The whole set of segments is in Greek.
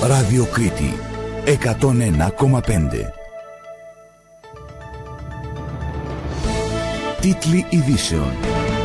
Ραδιοκρίτη 101,5. Τίτλοι ειδήσεων.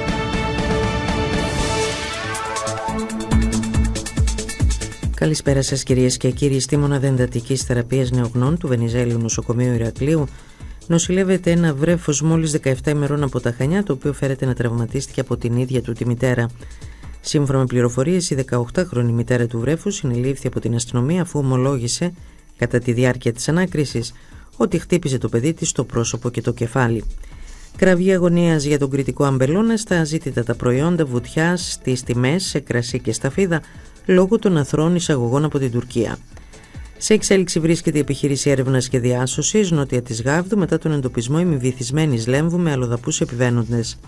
Καλησπέρα σας κυρίες και κύριοι. Στη μονάδα εντατικής θεραπείας νεογνών του Βενιζέλιου Νοσοκομείου Ηρακλείου νοσηλεύεται ένα βρέφος μόλις 17 ημερών από τα Χανιά, το οποίο φέρεται να τραυματίστηκε από την ίδια του τη μητέρα. Σύμφωνα με πληροφορίες, η 18χρονη μητέρα του βρέφους συνελήφθη από την αστυνομία αφού ομολόγησε κατά τη διάρκεια της ανάκρισης ότι χτύπησε το παιδί της στο πρόσωπο και το κεφάλι. Κραυγή αγωνίας για τον κριτικό αμπελώνα στα αζήτητα τα προϊόντα βουτιάς στις τιμές σε κρασί και σταφίδα λόγω των αθρώων εισαγωγών από την Τουρκία. Σε εξέλιξη βρίσκεται η επιχείρηση έρευνας και διάσωσης νότια της Γάβδου μετά τον εντοπισμό ημιβυθισμένης λέμβου με αλλοδαπούς επιβαίνοντες.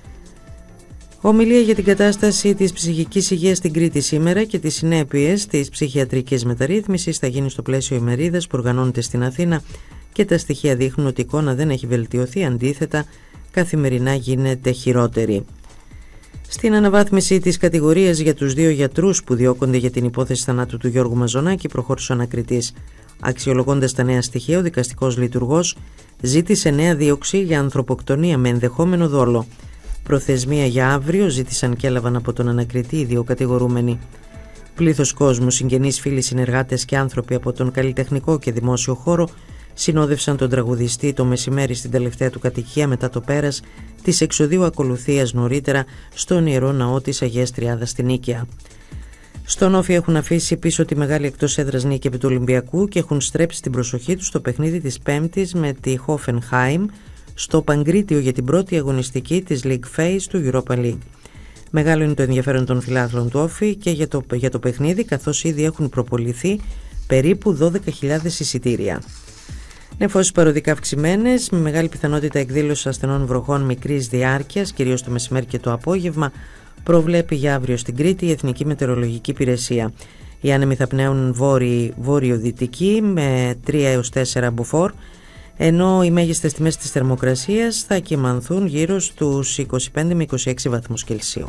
Ομιλία για την κατάσταση της ψυχικής υγείας στην Κρήτη σήμερα και τις συνέπειες της ψυχιατρικής μεταρρύθμισης θα γίνει στο πλαίσιο ημερίδας που οργανώνεται στην Αθήνα και τα στοιχεία δείχνουν ότι η εικόνα δεν έχει βελτιωθεί, αντίθετα καθημερινά γίνεται χειρότερη. Στην αναβάθμιση της κατηγορίας για τους δύο γιατρούς που διώκονται για την υπόθεση θανάτου του Γιώργου Μαζονάκη προχώρησε ο ανακριτής. Αξιολογώντας τα νέα στοιχεία, ο δικαστικός λειτουργός ζήτησε νέα δίωξη για ανθρωποκτονία με ενδεχόμενο δόλο. Προθεσμία για αύριο ζήτησαν και έλαβαν από τον ανακριτή οι δύο κατηγορούμενοι. Πλήθος κόσμου, συγγενείς, φίλοι, συνεργάτες και άνθρωποι από τον καλλιτεχνικό και δημόσιο χώρο συνόδευσαν τον τραγουδιστή το μεσημέρι στην τελευταία του κατοικία μετά το πέρας της εξοδίου ακολουθίας νωρίτερα στον Ιερό Ναό της Αγίας Τριάδας στην Νίκαια. Στον Όφη έχουν αφήσει πίσω τη μεγάλη εκτός έδρας νίκη επί του Ολυμπιακού και έχουν στρέψει την προσοχή τους στο παιχνίδι της Πέμπτης με τη Hoffenheim στο Παγκρίτιο για την πρώτη αγωνιστική της League Phase του Europa League. Μεγάλο είναι το ενδιαφέρον των φιλάθλων του Όφη και για το παιχνίδι, καθώς ήδη έχουν προποληθεί περίπου 12.000 εισιτήρια. Νεφώσεις παροδικά αυξημένες, με μεγάλη πιθανότητα εκδήλωση ασθενών βροχών μικρής διάρκειας, κυρίως το μεσημέρι και το απόγευμα, προβλέπει για αύριο στην Κρήτη η Εθνική Μετεωρολογική Υπηρεσία. Οι άνεμοι θα πνέουν βόρειο-δυτικοί με 3 έως 4 μποφόρ, ενώ οι μέγιστες τιμές της θερμοκρασίας θα κυμανθούν γύρω στους 25 με 26 βαθμούς Κελσίου.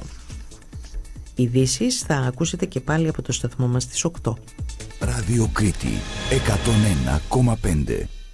Ειδήσεις θα ακούσετε και πάλι από το σταθμό μας στις 8. Ραδιοκρίτη 101,5.